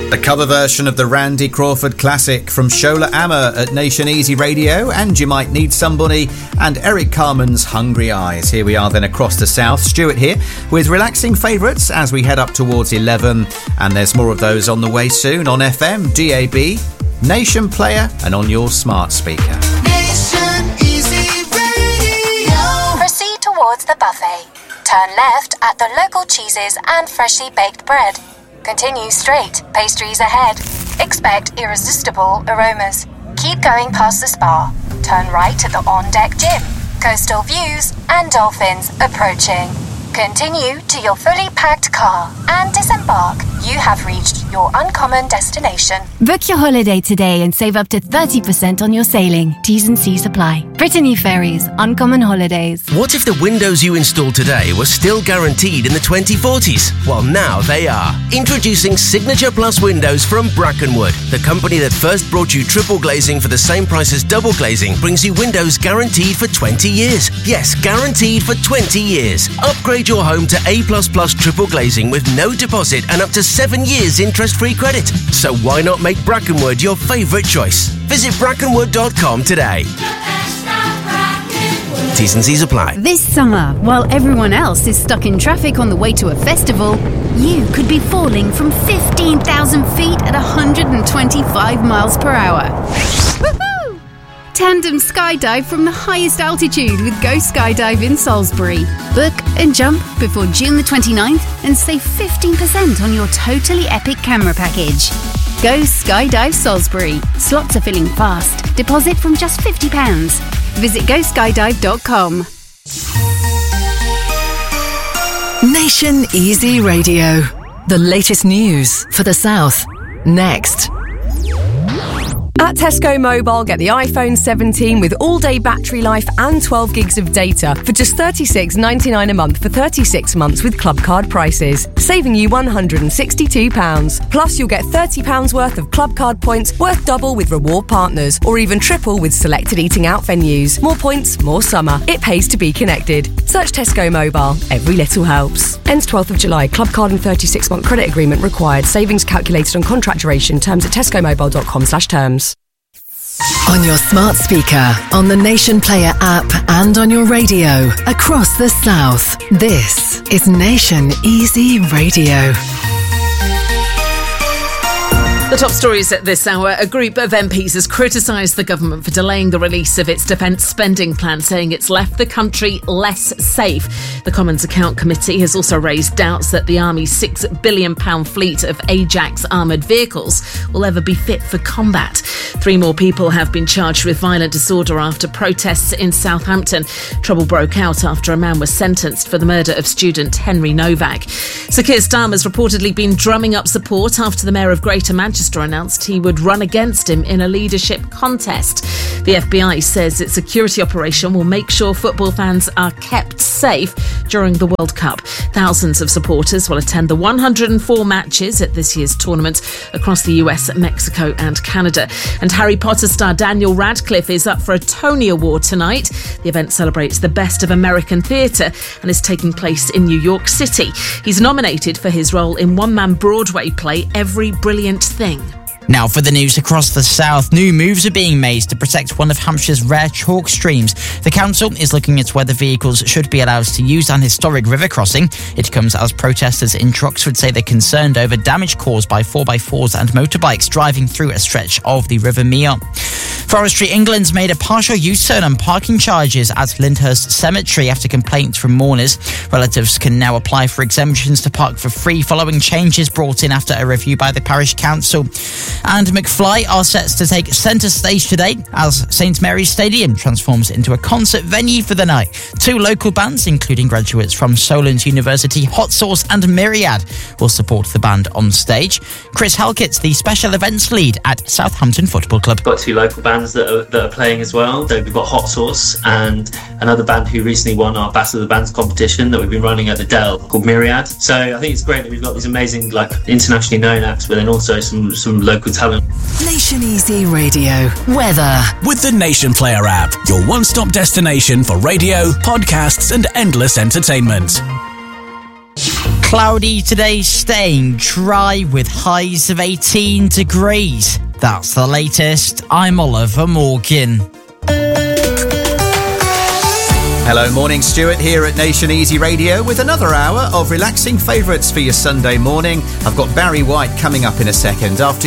The cover version of the Randy Crawford classic from Shola Amma at Nation Easy Radio, and You Might Need Somebody, and Eric Carmen's Hungry Eyes. Here we are then across the south. Stuart here with relaxing favourites as we head up towards 11, and there's more of those on the way soon on FM, DAB, Nation Player, and on your smart speaker. Nation Easy Radio. Proceed towards the buffet. Turn left at the local cheeses and freshly baked bread. Continue straight, pastries ahead. Expect irresistible aromas. Keep going past the spa. Turn right at the on-deck gym. Coastal views and dolphins approaching. Continue to your fully packed car and disembark. You have reached your uncommon destination. Book your holiday today and save up to 30% on your sailing. T's and C's apply. Brittany Ferries, Uncommon Holidays. What if the windows you install today were still guaranteed in the 2040s? Well, now they are. Introducing Signature Plus windows from Brackenwood. The company that first brought you triple glazing for the same price as double glazing brings you windows guaranteed for 20 years. Yes, guaranteed for 20 years. Upgrade your home to A++ triple glazing with no deposit and up to 7 years interest-free credit. So why not make Brackenwood your favourite choice? Visit brackenwood.com today. T's and C's apply. This summer, while everyone else is stuck in traffic on the way to a festival, you could be falling from 15,000 feet at 125 miles per hour. Woohoo! Tandem skydive from the highest altitude with Go Skydive in Salisbury. Book and jump before June the 29th and save 15% on your totally epic camera package. Go Skydive Salisbury. Slots are filling fast. Deposit from just £50. Visit goskydive.com. Nation Easy Radio. The latest news for the South. Next. At Tesco Mobile, get the iPhone 17 with all-day battery life and 12 gigs of data for just $36.99 a month for 36 months with Club Card prices, saving you £162. Plus, you'll get £30 worth of Club Card points worth double with reward partners, or even triple with selected eating out venues. More points, more summer. It pays to be connected. Search Tesco Mobile. Every little helps. Ends 12th of July. Club Card and 36-month credit agreement required. Savings calculated on contract duration. Terms at tescomobile.com/terms. On your smart speaker, on the Nation Player app, and on your radio across the South. This is Nation Easy Radio. The top stories at this hour. A group of MPs has criticised the government for delaying the release of its defence spending plan, saying it's left the country less safe. The Commons Account Committee has also raised doubts that the Army's £6 billion fleet of Ajax armoured vehicles will ever be fit for combat. 3 more people have been charged with violent disorder after protests in Southampton. Trouble broke out after a man was sentenced for the murder of student Henry Novak. Sir Keir Starmer's reportedly been drumming up support after the Mayor of Greater Manchester announced he would run against him in a leadership contest. The FBI says its security operation will make sure football fans are kept safe during the World Cup. Thousands of supporters will attend the 104 matches at this year's tournament across the US, Mexico and Canada. And Harry Potter star Daniel Radcliffe is up for a Tony Award tonight. The event celebrates the best of American theatre and is taking place in New York City. He's nominated for his role in one-man Broadway play Every Brilliant Thing. Now for the news across the south. New moves are being made to protect one of Hampshire's rare chalk streams. The council is looking at whether vehicles should be allowed to use an historic river crossing. It comes as protesters in Troxford say they're concerned over damage caused by 4x4s and motorbikes driving through a stretch of the River Mere. Forestry England's made a partial U-turn on parking charges at Lyndhurst Cemetery after complaints from mourners. Relatives can now apply for exemptions to park for free following changes brought in after a review by the parish council. And McFly are set to take centre stage today as St Mary's Stadium transforms into a concert venue for the night. 2 local bands, including graduates from Solent University, Hot Sauce and Myriad, will support the band on stage. Chris Halkett's the special events lead at Southampton Football Club. We've got 2 local bands that are playing as well. We've got Hot Sauce and another band who recently won our Best of the Bands competition that we've been running at the Dell called Myriad. So I think it's great that we've got these amazing, internationally known acts, but then also some local talent. Nation Easy Radio. Weather. With the Nation Player app, your one-stop destination for radio, podcasts and endless entertainment. Cloudy today, staying dry with highs of 18 degrees. That's the latest. I'm Oliver Morgan. Hello, morning, Stuart here at Nation Easy Radio with another hour of relaxing favourites for your Sunday morning. I've got Barry White coming up in a second. After